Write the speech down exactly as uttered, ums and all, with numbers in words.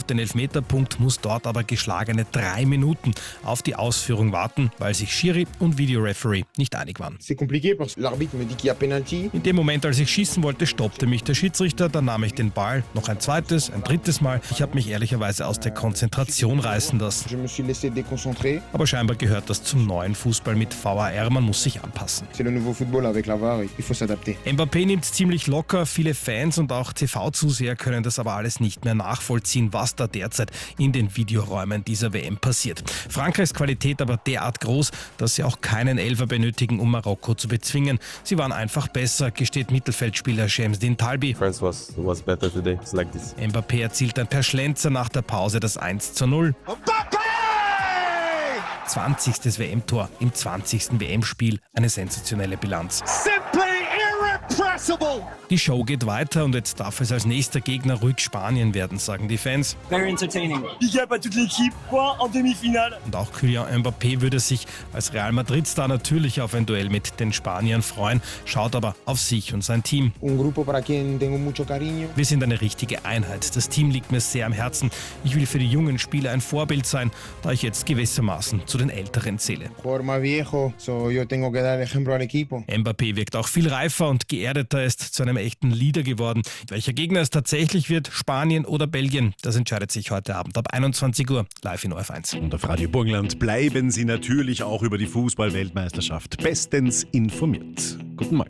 den Elfmeterpunkt, muss dort aber geschlagene drei Minuten auf die Ausführung warten, weil sich Schiri und Videoreferee nicht einig waren. In dem Moment, als ich schießen wollte, stoppte mich der Schiedsrichter, dann nahm ich den Ball noch ein zweites, ein drittes Mal. Ich habe mich ehrlicherweise aus der Konzentration reißen lassen. Aber scheinbar gehört das zum neuen Fußball mit V A R, man muss sich anpassen. Mbappé nimmt es ziemlich locker, viele Fans und auch T V-Zuseher können das aber alles nicht mehr nachvollziehen, was da derzeit in den Videoräumen dieser W M passiert. Frankreichs Qualität aber derart groß, dass sie auch keinen Elfer benötigen, um Marokko zu bezwingen. Sie waren einfach besser, gesteht Mittelfeldspieler Şemsdin Talbi. France was, was better today. It's like this. Mbappé erzielt dann per Schlenzer nach der Pause das eins zu null. zwanzigstes W M-Tor im zwanzigsten W M-Spiel. Eine sensationelle Bilanz. Die Show geht weiter und jetzt darf es als nächster Gegner ruhig Spanien werden, sagen die Fans. Very entertaining. Big up à toute l'équipe. Point en demi-finale. Und auch Kylian Mbappé würde sich als Real Madrid-Star natürlich auf ein Duell mit den Spaniern freuen, schaut aber auf sich und sein Team. Wir sind eine richtige Einheit. Das Team liegt mir sehr am Herzen. Ich will für die jungen Spieler ein Vorbild sein, da ich jetzt gewissermaßen zu den Älteren zähle. Mbappé wirkt auch viel reifer und geerdeter, ist zu einem echten Leader geworden. Welcher Gegner es tatsächlich wird, Spanien oder Belgien, das entscheidet sich heute Abend ab einundzwanzig Uhr live in O F eins. Und auf Radio Burgenland bleiben Sie natürlich auch über die Fußball-Weltmeisterschaft bestens informiert. Guten Morgen.